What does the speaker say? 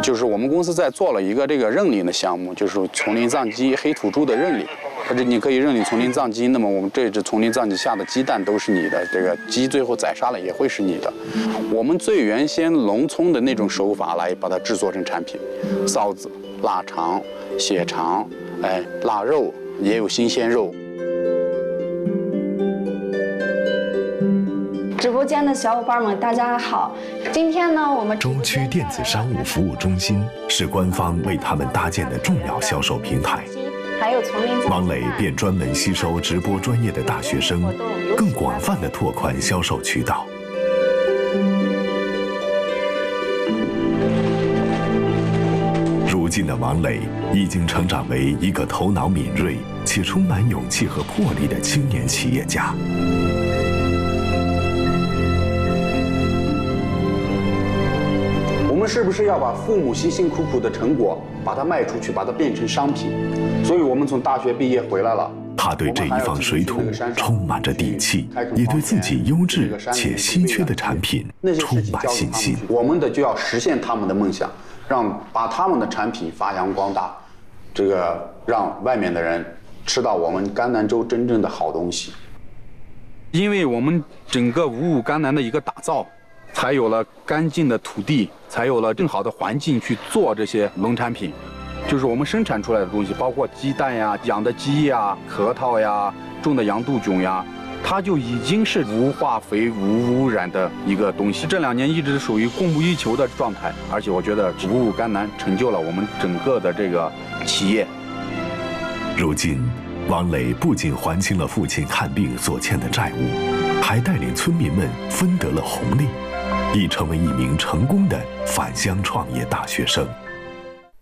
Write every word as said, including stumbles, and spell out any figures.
就是我们公司在做了一个这个认领的项目，就是丛林藏鸡、黑土猪的认领。而且你可以认领丛林藏鸡，那么我们这只丛林藏鸡下的鸡蛋都是你的，这个鸡最后宰杀了也会是你的。我们最原先农村的那种手法来把它制作成产品，臊子、腊肠、血肠，哎，腊肉也有新鲜肉。 直播间的小伙伴们，大家好！今天呢，我们中区电子商务服务中心是官方为他们搭建的重要销售平台。 还有丛林王磊便专门吸收直播专业的大学生，更广泛的拓宽销售渠道。如今的王磊已经成长为一个头脑敏锐且充满勇气和魄力的青年企业家。 我们是不是要把父母辛辛苦苦的成果把它卖出去，把它变成商品？所以我们从大学毕业回来了。 他对这一方水土充满着底气，也对自己优质且稀缺的产品充满信心。 我们的就要实现他们的梦想，让把他们的产品发扬光大，这个让外面的人吃到我们甘南州真正的好东西。因为我们整个五五甘南的一个打造，才有了干净的土地，才有了更好的环境去做这些农产品。就是我们生产出来的东西，包括鸡蛋呀、养的鸡呀、核桃呀、种的洋杜鹃呀，它就已经是无化肥、无污染的一个东西。这两年一直属于供不应求的状态，而且我觉得五五甘南成就了我们整个的这个企业。 如今，王磊不仅还清了父亲看病所欠的债务，还带领村民们分得了红利，已成为一名成功的返乡创业大学生。